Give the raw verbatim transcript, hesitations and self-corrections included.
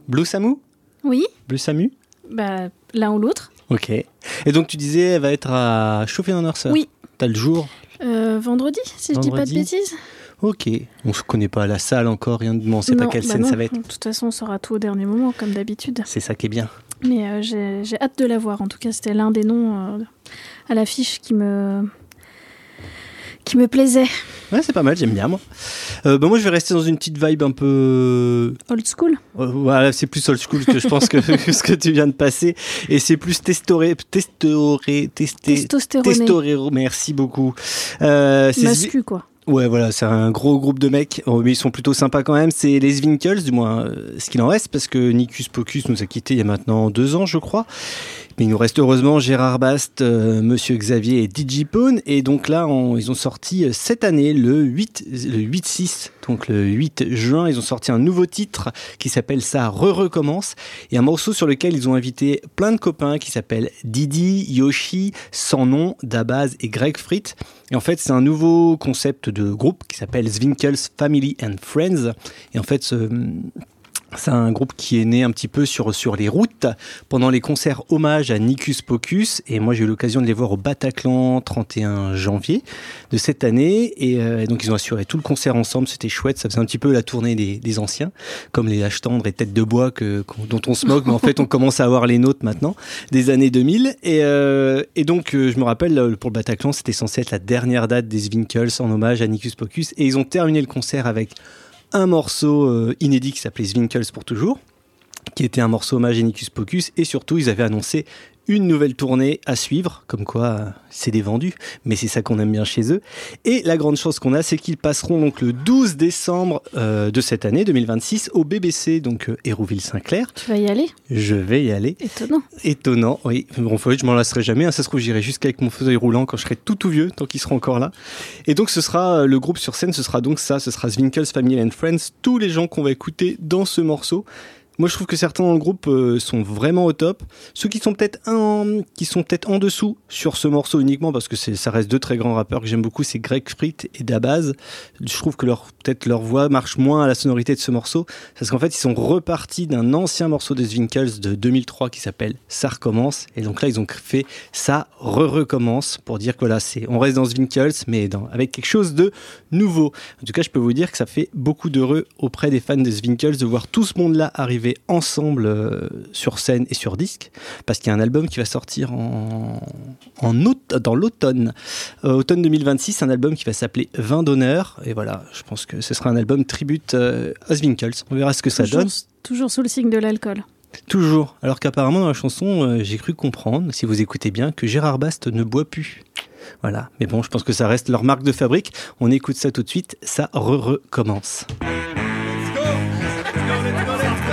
Blue Samu ? Oui. Blue Samu ? Bah, l'un ou l'autre. Ok. Et donc tu disais, elle va être à Chauffer-en-Orsa ? Oui. T'as le jour ? Euh, vendredi, si vendredi. Je dis pas de bêtises. Ok. On ne se connaît pas la salle encore, rien de... on ne sait non, pas quelle bah scène non. ça va être. De toute façon, on saura tout au dernier moment, comme d'habitude. C'est ça qui est bien. Mais euh, j'ai, j'ai hâte de la voir. En tout cas, c'était l'un des noms euh, à l'affiche qui me... qui me plaisait. Ouais, c'est pas mal, j'aime bien moi. Euh, bah moi, je vais rester dans une petite vibe un peu old school. Euh, voilà, c'est plus old school que je pense que, que ce que tu viens de passer, et c'est plus testoré, testoré, testé, testostéroné. Testoré, merci beaucoup. Euh, c'est Mascu quoi. Ouais, voilà, c'est un gros groupe de mecs, oh, mais ils sont plutôt sympas quand même. C'est les Zwinkels, du moins euh, ce qu'il en reste, parce que Nicus Pocus nous a quittés il y a maintenant deux ans, je crois. Mais il nous reste heureusement Gérard Bast, euh, Monsieur Xavier et Digipone. Et donc là, on, ils ont sorti euh, cette année, le huit six, donc le huit juin, ils ont sorti un nouveau titre qui s'appelle Ça re-recommence. Et un morceau sur lequel ils ont invité plein de copains qui s'appellent Didi, Yoshi, Sans Nom, Dabaz et Greg Frit. Et en fait, c'est un nouveau concept de groupe qui s'appelle Zwinkels Family and Friends. Et en fait, ce... c'est un groupe qui est né un petit peu sur, sur les routes pendant les concerts hommage à Nicus Pocus. Et moi, j'ai eu l'occasion de les voir au Bataclan trente et un janvier de cette année. Et euh, donc, ils ont assuré tout le concert ensemble. C'était chouette. Ça faisait un petit peu la tournée des, des anciens, comme les Haches Tendres et Têtes de Bois que, dont on se moque. Mais en fait, on commence à avoir les nôtres maintenant, des années deux mille. Et, euh, et donc, euh, je me rappelle, pour le Bataclan, c'était censé être la dernière date des Zwinkels en hommage à Nicus Pocus. Et ils ont terminé le concert avec un morceau euh, inédit qui s'appelait Zwinkels pour toujours, qui était un morceau hommage à Nicus Pocus, et surtout ils avaient annoncé une nouvelle tournée à suivre, comme quoi euh, c'est des vendus, mais c'est ça qu'on aime bien chez eux. Et la grande chose qu'on a, c'est qu'ils passeront donc le douze décembre euh, de cette année deux mille vingt-six au B B C, donc euh, Hérouville-Saint-Clair. Tu vas y aller ? Je vais y aller. Étonnant. Étonnant, oui. Bon, je m'en lasserai jamais. Hein. Ça se trouve, j'irai jusqu'avec mon fauteuil roulant quand je serai tout tout vieux, tant qu'ils seront encore là. Et donc, ce sera le groupe sur scène, ce sera donc ça, ce sera Zwinkels Family and Friends, tous les gens qu'on va écouter dans ce morceau. Moi, je trouve que certains dans le groupe euh, sont vraiment au top. Ceux qui sont peut-être un, qui sont peut-être en dessous sur ce morceau uniquement, parce que c'est, ça reste deux très grands rappeurs que j'aime beaucoup, c'est Greg Frit et Dabaz. Je trouve que leur, peut-être leur voix marche moins à la sonorité de ce morceau, parce qu'en fait, ils sont repartis d'un ancien morceau des Zwinkels de deux mille trois qui s'appelle Ça recommence. Et donc là, ils ont fait Ça re-recommence pour dire que voilà, c'est, on reste dans Zwinkels, mais dans, avec quelque chose de nouveau. En tout cas, je peux vous dire que ça fait beaucoup d'heureux auprès des fans des Zwinkels de voir tout ce monde-là arriver ensemble euh, sur scène et sur disque, parce qu'il y a un album qui va sortir en, en aut- dans l'automne euh, automne deux mille vingt-six, un album qui va s'appeler Vin d'honneur, et voilà, je pense que ce sera un album tribute euh, à Zwinkels. On verra ce que toujours, ça donne. Toujours sous le signe de l'alcool. Toujours, alors qu'apparemment dans la chanson euh, j'ai cru comprendre, si vous écoutez bien, que Gérard Bast ne boit plus. Voilà, mais bon, je pense que ça reste leur marque de fabrique. On écoute ça tout de suite, ça re-recommence.